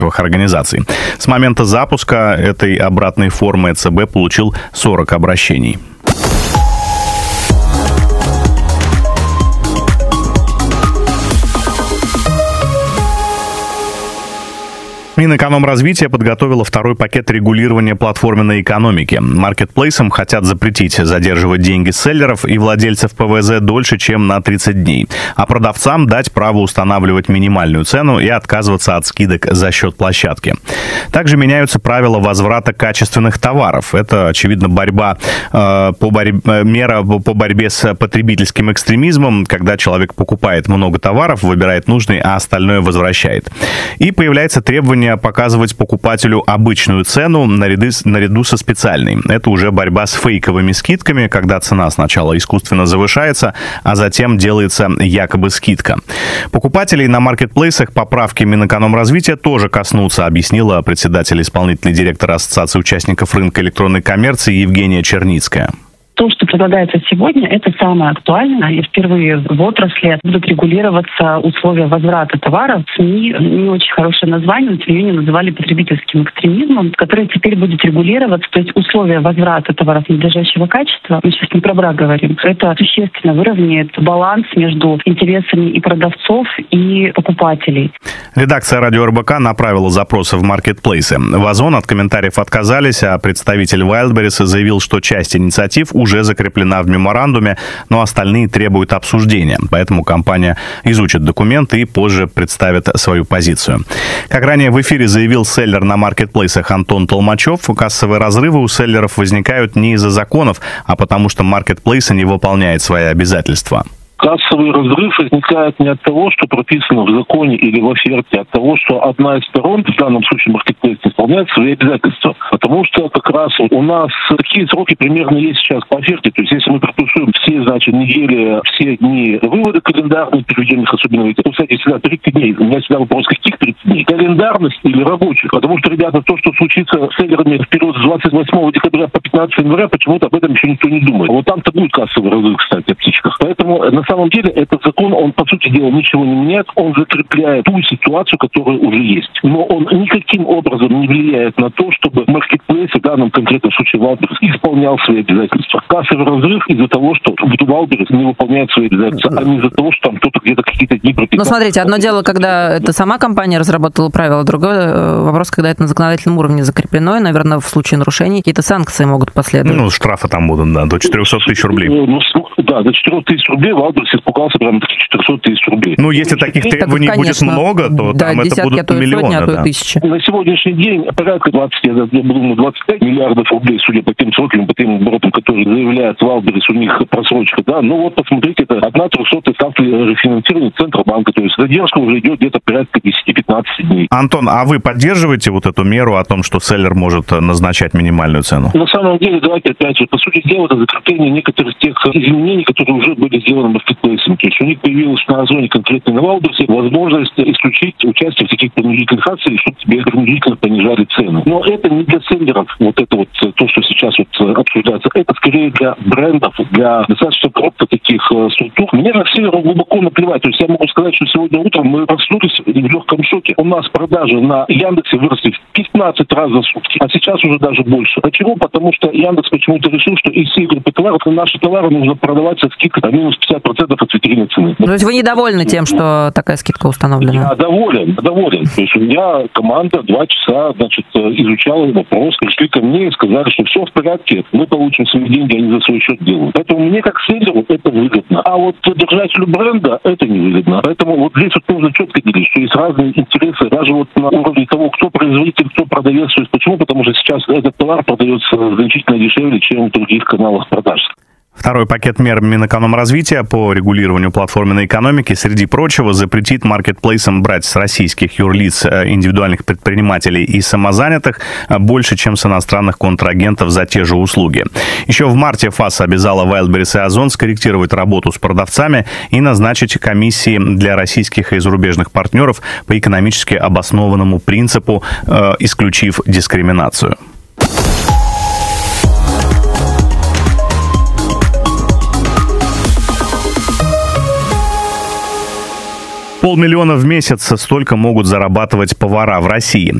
организаций. С момента запуска этой обратной формы ЦБ получил 40 обращений. Минэкономразвития подготовила второй пакет регулирования платформенной экономики. Маркетплейсам хотят запретить задерживать деньги селлеров и владельцев ПВЗ дольше, чем на 30 дней, а продавцам дать право устанавливать минимальную цену и отказываться от скидок за счет площадки. Также меняются правила возврата качественных товаров. Это, очевидно, мера по борьбе с потребительским экстремизмом, когда человек покупает много товаров, выбирает нужный, а остальное возвращает. И появляется требование показывать покупателю обычную цену наряду со специальной. Это уже борьба с фейковыми скидками, когда цена сначала искусственно завышается, а затем делается якобы скидка. Покупателей на маркетплейсах поправки Минэкономразвития тоже коснутся, объяснила председатель исполнительный директор Ассоциации участников рынка электронной коммерции Евгения Черницкая. То, что предлагается сегодня, это самое актуальное. И впервые в отрасли будут регулироваться условия возврата товаров. СМИ не очень хорошее название, но тем не менее называли потребительским экстремизмом, который теперь будет регулироваться. То есть условия возврата товаров надлежащего качества, мы сейчас не про брак говорим, это существенно выровняет баланс между интересами и продавцов, и покупателей. Редакция радио РБК направила запросы в маркетплейсы. В Озон от комментариев отказались, а представитель Wildberries заявил, что часть инициатив уже закреплена в меморандуме, но остальные требуют обсуждения. Поэтому компания изучит документы и позже представит свою позицию. Как ранее в эфире заявил селлер на маркетплейсах Антон Толмачев, кассовые разрывы у селлеров возникают не из-за законов, а потому что маркетплейсы не выполняют свои обязательства. Кассовый разрыв возникает не от того, что прописано в законе или в оферте, а от того, что одна из сторон, в данном случае маркетплейс, не исполняет свои обязательства. Потому что как раз у нас такие сроки примерно есть сейчас по оферте. То есть если мы пропустим все, недели, все дни вывода календарных, переведенных особенно в эти, кстати, всегда 30 дней. У меня всегда вопрос, каких 30 дней? Календарность или рабочих? Потому что, ребята, то, что случится с селлерами в период с 28 декабря по 15 января, почему-то об этом еще никто не думает. Вот там-то будет кассовый разрыв, кстати, о птичках. Поэтому на самом деле этот закон, он, по сути дела, ничего не меняет, он закрепляет ту ситуацию, которая уже есть. Но он никаким образом не влияет на то, чтобы маркетплейс, в данном конкретном случае Wildberries, исполнял свои обязательства. Кассовый разрыв из-за того, что Wildberries не выполняет свои обязательства, а не из-за того, что там кто-то где-то какие-то дни прописал. Ну, смотрите, одно дело, когда это сама компания разработала правила, другой вопрос, когда это на законодательном уровне закреплено, и, наверное, в случае нарушений какие-то санкции могут последовать. Ну, штрафы там будут, да, до 400 тысяч рублей. Да, до 400 тысяч рублей Wildberries испугался прямо до 400 тысяч рублей. Ну, если таких требований будет много, то да, там десятки, это будут миллионы. Сотни, а то и тысячи. На сегодняшний день порядка 25 миллиардов рублей, судя по тем срокам, по тем оборотам, которые заявляют Wildberries, у них просрочка, да. Ну вот, посмотрите, это 1/300 ставки рефинансирования Центробанка, то есть задержка уже идет где-то порядка 10-15 дней. Антон, а вы поддерживаете вот эту меру о том, что селлер может назначать минимальную цену? На самом деле, давайте опять же, по сути дела, это закрепление некоторых тех изменений, которые уже были сделаны маркетплейсами. То есть у них появилась на Озоне, конкретно на Wildberries, возможность исключить участие в таких принудительных акциях, чтобы тебе принудительно понижали цены. Но это не для селлеров, вот это вот то, что сейчас вот обсуждается. Это скорее для брендов, для достаточно крупных таких структур. Мне на селлеров глубоко наплевать. То есть я могу сказать, что сегодня утром мы проснулись в легком шоке. У нас продажи на Яндексе выросли в 15 раз за сутки, а сейчас уже даже больше. Почему? Потому что Яндекс почему-то решил, что из всей группы товаров наши товары нужно продавать со скидкой минус 50% от витрины цены. То есть вы недовольны тем, что такая скидка установлена? Я доволен. То есть у меня команда 2 часа, изучала вопрос, пришли ко мне и сказали, что все в порядке, мы получим свои деньги, они за свой счет делают. Поэтому мне как селлеру это выгодно. А вот держателю бренда это не выгодно. Поэтому вот здесь вот нужно четко делить, что есть разные интересы, даже вот на уровне того, кто производитель, кто продавец. То есть почему? Потому что сейчас этот товар продается значительно дешевле, чем в других каналах продаж. Второй пакет мер Минэкономразвития по регулированию платформенной экономики, среди прочего, запретит маркетплейсам брать с российских юрлиц, индивидуальных предпринимателей и самозанятых больше, чем с иностранных контрагентов за те же услуги. Еще в марте ФАС обязала Wildberries и Озон скорректировать работу с продавцами и назначить комиссии для российских и зарубежных партнеров по экономически обоснованному принципу, исключив дискриминацию. 500 000 в месяц — столько могут зарабатывать повара в России.